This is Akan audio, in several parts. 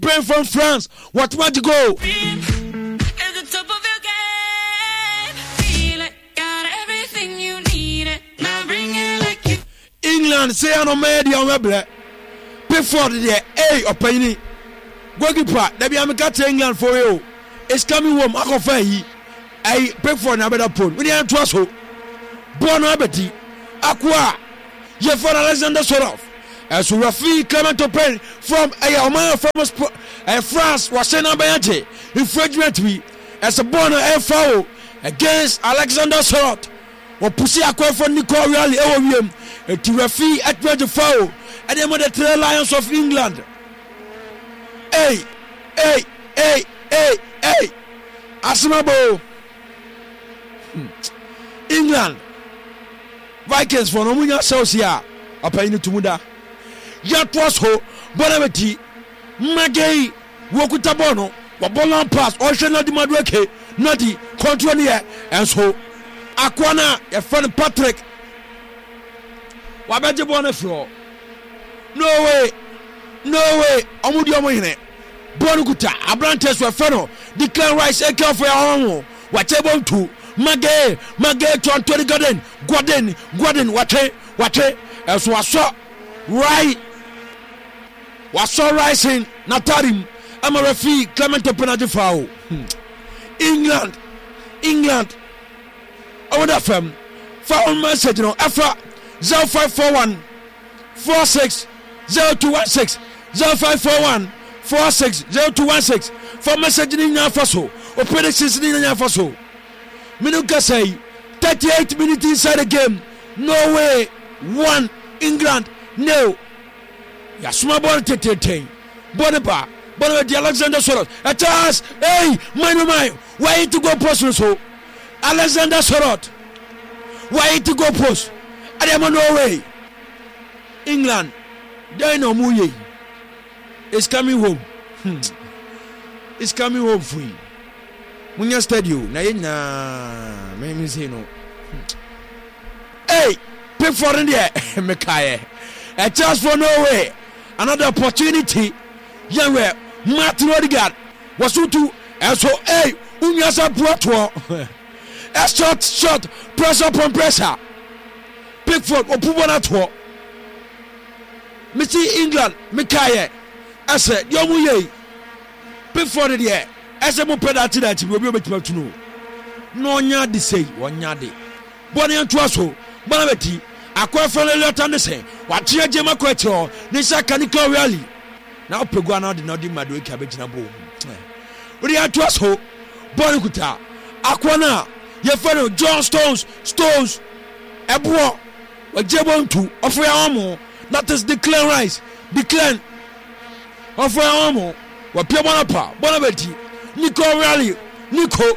Playing from France. What to go? England say no media on weble. Pickford there, hey opini. Goalkeeper, they be am catch England for you. It's coming home. Akofa yi. Hey Pickford na better pull. We dey to so. Bono abeti. Akwa. Ye for Alexander Sorov. As Rafi Clement Open from Oman from France was sent on Bayante. Infringement we as a Bono foul against Alexander Sorov. Or Pussy Aqua for Nico Real Ewim. To Rafi at the foul. And then the Trail Lions of England. Hey. Asimabo. England. Vikings for Nomunya Sosia. Apayini Tumuda. Yatwas ho. Bonameti. Magei. Wokutabono. Wabolan pass. Ocean di Madweke. Nadi. Control here. And so. Aquana. Your friend Patrick. Wabeje Bonne floor. No way. Omudi omohine. Bonukuta. Abrantes were feno. Declan Rice. Eke for your own. Whatever to. Magay to Anthony Gordon, wate, as was so right, was so rising, Natarim, Amarafi, Clement Penalty foul. England, over the firm, foul message, Afra 0541 46 0216 0541 46 0216 for message in Yafaso, or predictions in Yafaso. Minuka say 38 minutes inside the game. Norway 1, England no. Yasuma ball tete. Bonaba the Alexander Sorot. A chance. Hey, my. Why to go post so? Alexander Sorot. Why to go post? I am on Norway. England. They no muye. It's coming home. It's coming home for you. Munya stadium na me say no. Hey, pay for in there mekaye. A chance for Norway. Another opportunity. Yanwe Martin Odegaard was to and so hey, unyasa brought a shot press up on pressure. Pickford opubona to. Me see England mekaye. I said yomuye. Pickford there. Ese mo penalty that we be betima to know. No nya de say, wonya de. Boni anto aso, bona beti. Akwa fele lota ne say, watia jema kwetro, ne saka ni ko really. Na opegua na de no di mado eka betina bo. Odi anto aso, boni kuta. Akwa na ye fele John Stones. Ebo, wajebo ntu, ofo ya omo. That is Declan Rice. Declan. Ofo ya omo. Wapia bona beti. Nico Rally, Nico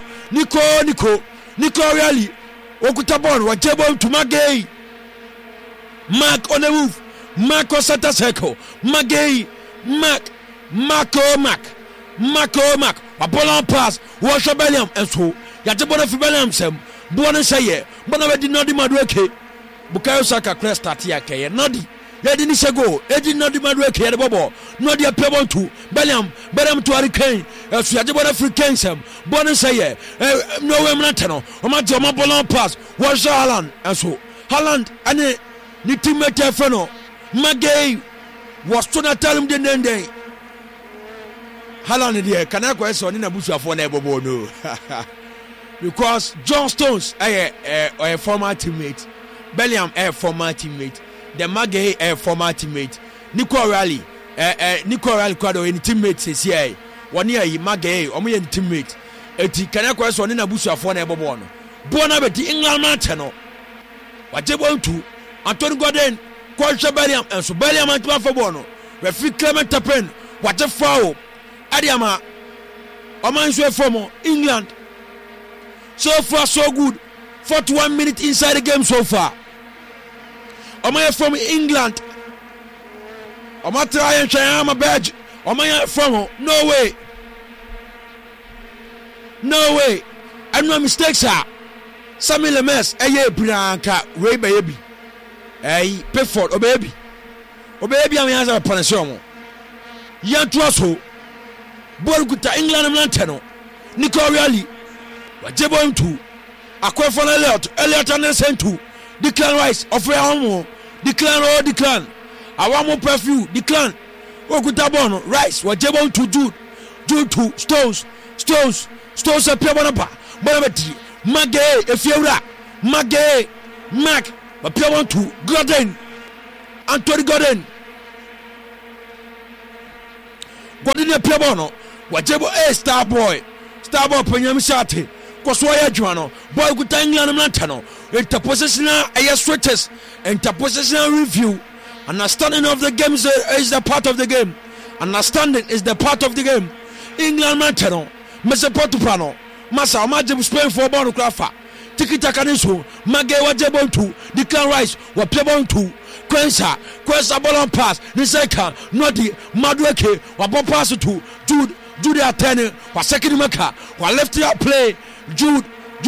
Rally. Okutabon, whatever to Magay. Mark on the roof, Marco Santaseko, Magay, Marco Mac, Apollo pass, wash a Bellium, and so Yatabona for Bellium, Sam, Bona Saye, Bona did not Madweke, Bukayo Saka Crest Tatia, Noddy. They didn't say go. They did not demand work here. Bobo, not the pebble to Bellium to Hurricane. As we had a free Kensam, Bonus say, no, I'm not. O my Jama Bolon pass. Was Holland and so Holland and the teammate Feno Magay was to not tell him the name day. Holland here can I question in a bush of one Bobo no. Because John Stones a former teammate, Bellium a former teammate. The Magay former teammate Nico Rally Quado in teammate says here 1 year Magay or me teammate eti can I question in a bush of one ever born Bonabeti England Martino what you want to Anthony Gordon Quasha Bellium and so Bellium and Bono Refi Clement Tapen what a foul Adiama Oman's from England so far so good 41 minutes inside the game so far. Omaya from England. Oma try and Chayama badge. Omaya from no way. I'm no mistakes, sir. Sammy Lemes, Branca, Ray Baby. Pickford, baby. I'm a pension. Yan Trosso, ball kuta England mlanteno Nico Reali wajebo mtu akwefona Elliot Anderson to Declan Rice ofre homo Declan awamo perfume Declan okuta bono Rice wajebo mtu Jude to Stones apia bonaba bonabeti Mage efiewra Mage Mac apia won to Gordon Anthony Gordon apia bono wajebo Starboy penyam shate koswa adwuma no boy kuta England mlantano interpositional switches interpositional review understanding of the game is the part of the game understanding is the part of the game England mlantano Mr. Portupano Masa Majib Spain for Bono Crafa Tikita Kanisu Mage wajebo to Declan Rice wa plebon to Quensa ball pass Niseka Nodi Madweke wa ball pass to Jude Atene wa second maker wa left out play Jude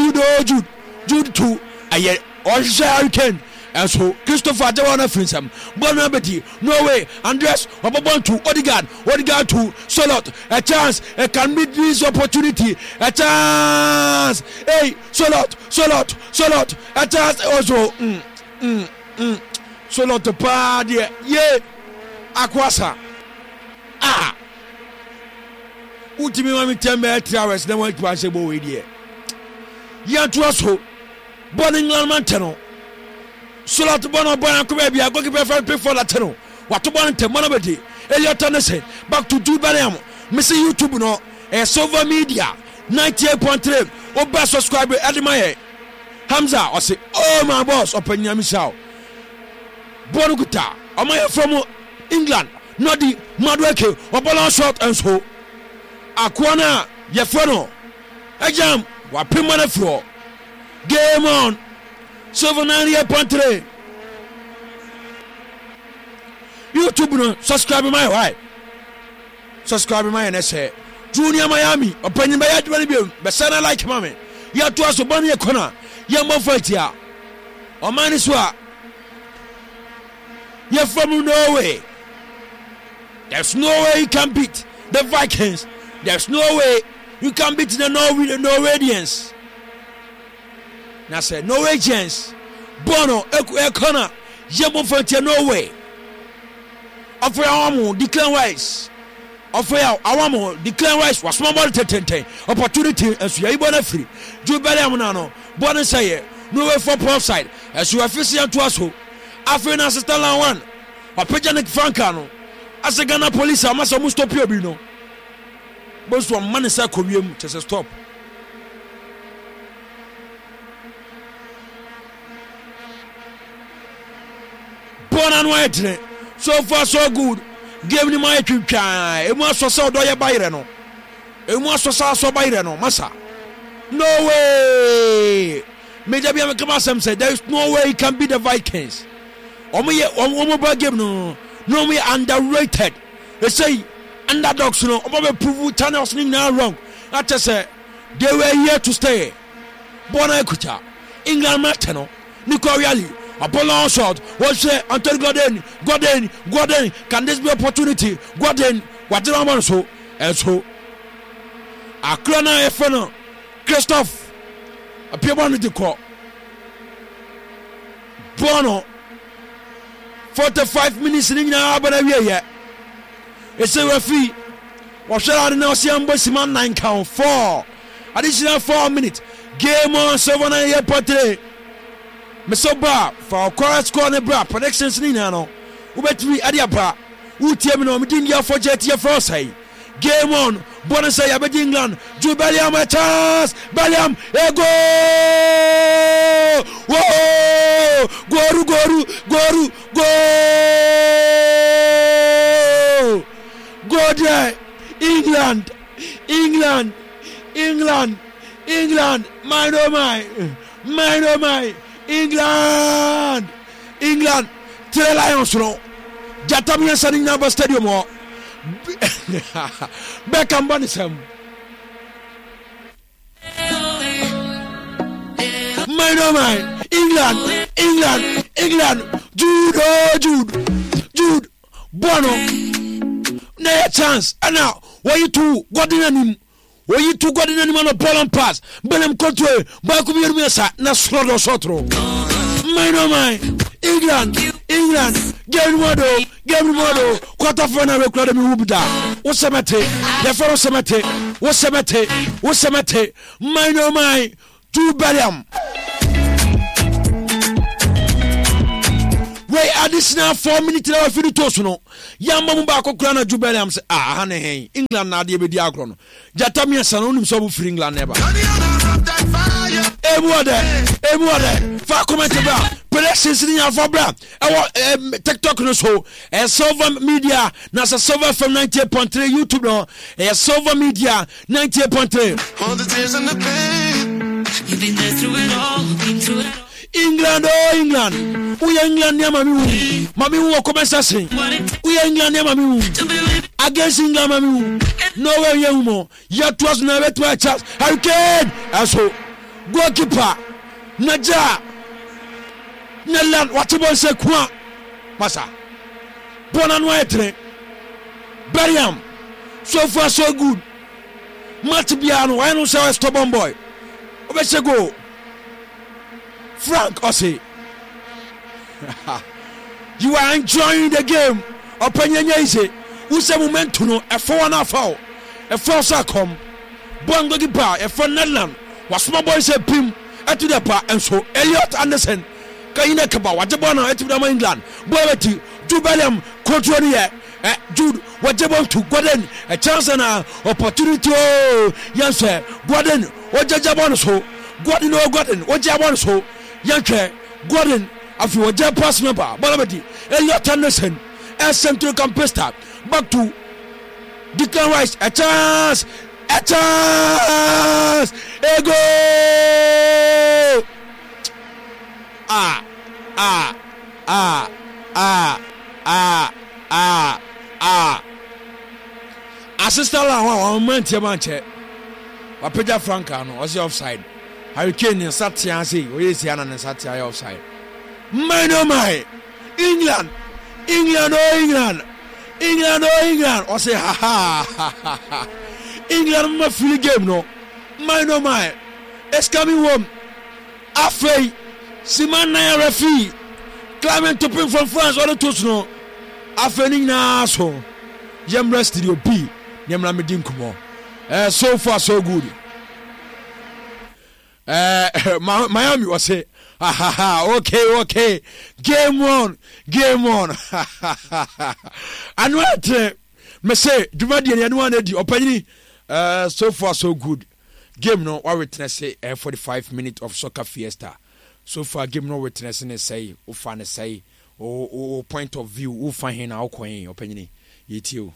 to aye on Hurricane and so Christopher Dewana Finsam Bonabeti Norway Andres Wabon to Odegaard to Solot a chance can meet this opportunity a chance hey Solot a chance also Solot the party yeah Akwasa Ultimi mami tembe 3 hours na want to pass bo we there ya to so bon England manteno Solot bono ko be bia go keep pay for that no what to bon tem mono be Elliot Anderson back to Jude Bellingham miss YouTube no Silver Media 98.3 oba subscribe Ademaye Hamza o say oh my boss open nyamisha bono kuta omaye from England Nodi Madweke obola shot and so Akwana Yefano Ejam wapimana fro game on 798.3 YouTube no subscribe my why subscribe my and say Junior Miami opinion by adwani bi be sana like mame ya to aso bani ekona ya mofatia o mani so a you from Norway there's no way you can beat the Vikings. There's no way you can beat the Norwegians. Now say Norwegians. Bono Ekona Yemo Fontia Norway. Offer Awamo Declan Rice. Offer Awamo Declan Rice was small opportunity as you are born free. Jude Bellingham nano. Bono say no way for pop side as you are facing to us. After na Stella one. Opejanic Francano. As a Ghana police, I must stop you, Bino. Both from Manisa Korean to stop. Born and white, so far so good. Give me my try. It must so do ya Byreno. It must so Byreno, Massa. No way. Major Biamakam said there is no way it can be the Vikings. Omo game no me underrated. They say underdogs no omo prove channels ni na wrong. That say they were here to stay. Bona Ekuta England match no Nico Reali a ball shot. What say Anthony Gordon can this be opportunity? Gordon what the man so and so Akrana Efeno Christophe a people on the call Bono 45 minutes in now, but I it's a referee. What shall I now see? I'm bossy man 9 count 4 additional 4 minutes. Game on 7.3. Mesoba for chorus corner bra predictions in no. Ubetri Adiapa. Utiamino, Medindia for jet here for say. Game on. Bonus say Abed England. Jude Bellingham a chance. Bellingham a goal. Whoa! Goru. Go there. England. Mind oh my. England. Tell Lions no. Jatamia Sani Naba Stadium or Beckham Banisam. Mind oh my. England. Jude. Bono. na chance ana woyi tu godinanim no ball and pass belem control ba ko bi yesa na srodo sotro mine England game modo quarter final we kula mi hubda wo semete the first semete mine Jude Bellingham we additional 4 minutes na fini toso no yamba mu ba kokura na Jude Bellingham say ha ne hen England na de be di agro no jata mi asa no nim so bu free England never ebuade fa comment ba predictions ni afọ bra TikTok no so Silver Media na Silver from 98.3 YouTube no Silver Media 98.3 all the tears and the pain you've been there through it all England we England ya mami wu conversation we England ya mami wu against England mami wu no way you mo ya twas na betu a chance Hurricane aso goalkeeper naja Neland watibon se kwa masa bona no etre Bellingham so far so good match biano why no say stubborn boy obese go Frank Osei you are enjoying the game opanyanya ise use momentum no efo na foul efo sa kom bongo gi ba efo Neland wasoma boy se pim etu the pa enso Elliot Anderson kayina kaba wajebona etu da England boy beti Jude Bellingham control here Jude wajebon to Gordon a chance and opportunity yanse Gordon wajebon so Gordon wajebon so yanke Gordon afi wajeb pass number balabeti Elliot Anderson central campesta back to Declan Rice a chance a goal assistant la one manche wapeja Franka no was offside Hurricane in Satia say we see an Satia offside my England or say ha England ma free game no my it's coming home afei Simana referee Clement Topin from France or to no afei na so Yemra Studio B Yemra medin kumo so far so good Miami was say okay game on and what me say Dumadi and one edi opanyini so far so good game no what witness say 45 minutes of soccer fiesta so far game no witness ne say o fa ne say o point of view o fa hin na o kwen opanyini yetio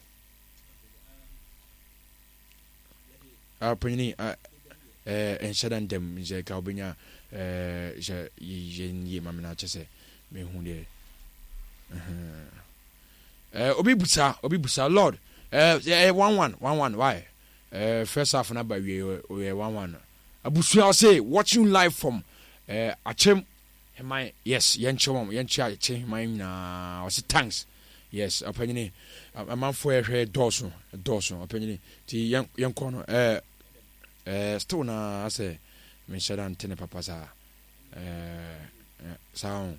opanyini enshadan dem je ka obenya je ye mamina chese me hu de obi busa Lord 1-1 why first half na ba we 1-1 abusu say watching live from Achem my yes yenchi Achem my na was thanks yes opanyini amanfo ehwe doso opanyini ti yenko no still na say me shadan tene papa sa sound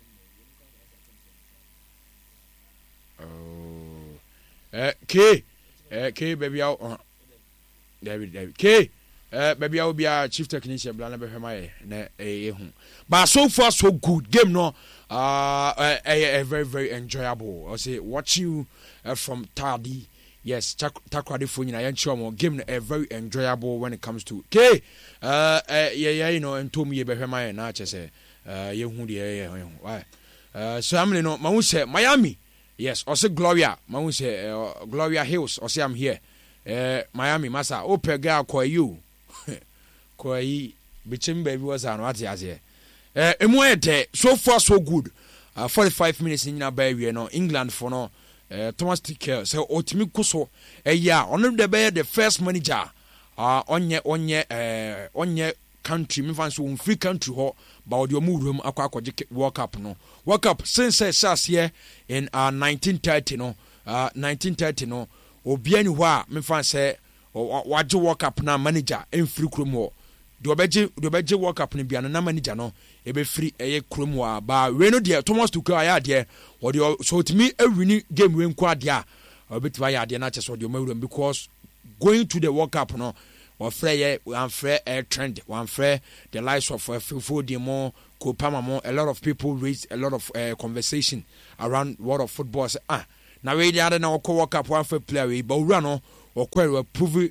K baby out David K baby I will be a chief technician blana be my na hu but so far so good game no very very enjoyable I say watch you from Tardy yes takrade fo nyina yan more game no very enjoyable when it comes to K you know entom ye be my na che say ye hu de why so am no ma hu say Miami yes, also Gloria. Man say Gloria Hills. Also I'm here. Miami, massa. Open girl call you. Koi bichim baby was an what as here. So far so good. 45 minutes in your baby. No England for no. Thomas Tuchel. So Otimi Kuso. Yeah, on the bay the first manager. On your country. Me fancy on free country ho. But your move room akwa World Cup no. World Cup since SARS here in 1930 no obi ani hɔ a mefa sɛ wagye World Cup na manager emfiri kurom hɔ de obɛgye World Cup no bia no na manager no ebɛfiri ɛyɛ kurom hɔ a ba we no deɛ Thomas Tuchel ayɛ adeɛ wɔde so timi awini game we nko adeɛ a obɛtumi ayɛ adeɛ na kyɛ sɛ ɔde ɔmawuram because going to the World Cup no wɔfrɛ yɛ trend wɔamfrɛ the likes of Fofodimo, Kopamamo. A lot of people raise a lot of conversation around world of football. Say, now we the other now World Cup one for player we but run or prove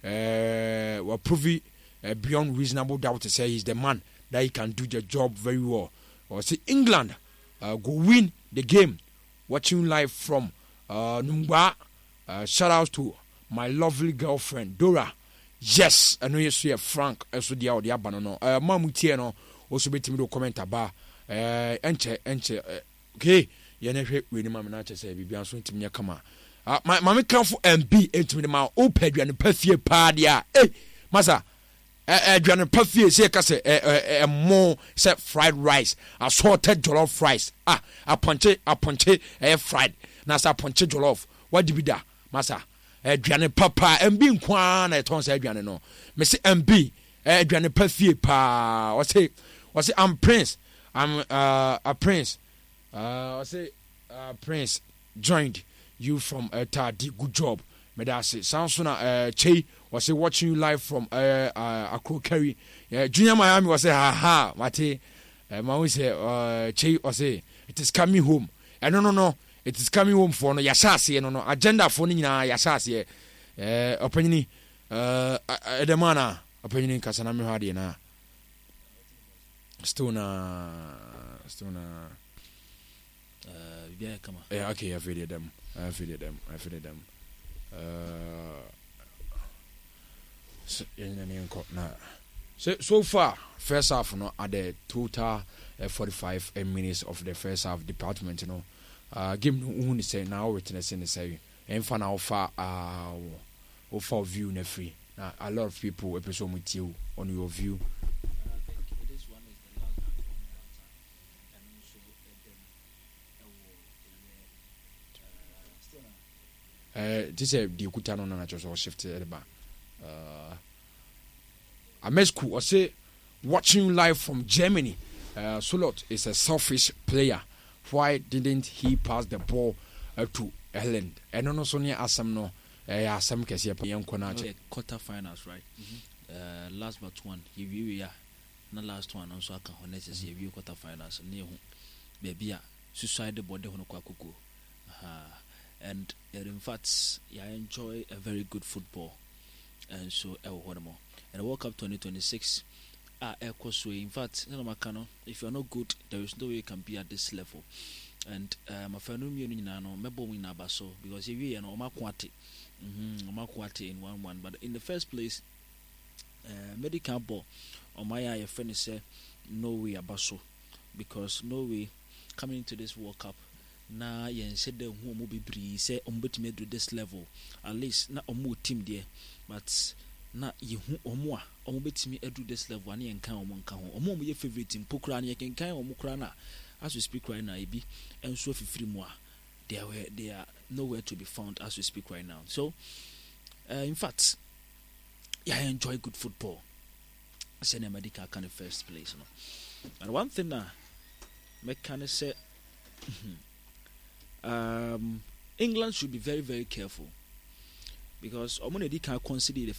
beyond reasonable doubt to say he's the man that he can do the job very well. Or see England go win the game. Watching live from Numba. Shout out to my lovely girlfriend Dora. Yes, I know you see a Frank so the audio banano. Mamu Tieno also bet me to comment about enche okay. Yene we ni mama na say bibia so ntimi nya kama. My mama come for MB ntimi ma o paduane pafie pa dia. Masa aduane pafie say ka say more say fried rice, assorted jollof rice. Aponche fried. Na sa ponche jollof. What di bi da? Masa aduane papa MB nkwa na eton say aduane no me say MB aduane pafie pa o say I'm prince a prince I say prince joined you from Tadi good job me da say Samsona Che was say watching you live from Akro Kerry Junior Miami was say ha mate ma we say Che was say it is coming home no it is coming home for no yasase no agenda for ni nyina yasase opanyini edemana opanyini kasana me hade na stona yeah come on okay I feel them so far first half no at the total 45 minutes of the first half department game no hu ni say na witness ni say emfa na ofa view na free na a lot of people episode with you on your view. This one is the last and also this the kuta no na just shift the ba Amescu or say watching live from Germany. Solot is a selfish player. Why didn't he pass the ball to Haaland? And no so near Assam no Assam kesi yan kona quarterfinals right. Last but one he view na last one also aka honest say view quarterfinals near hu baby a suicide the body hono kwa kuku. And in fact I enjoy a very good football and so and the World Cup 2026 in fact if you're not good there is no way you can be at this level and my friend no because if you know makwate in 1-1 but in the first place medical ball on my friend say Norway abaso because Norway coming into this World Cup na yen said the who mo be say ombetime do this level at least na omo team there but na yehu omo a omo betimi edu this level ani enkan omo nka ho omo ye favorite team pokura na yekenkan omo kura na as we speak right now ebi enso fifiri mu a they are nowhere to be found as we speak right now so in fact I enjoy good football say na medical can the first place no and one thing na me can say England should be very very careful because omo na di can consider the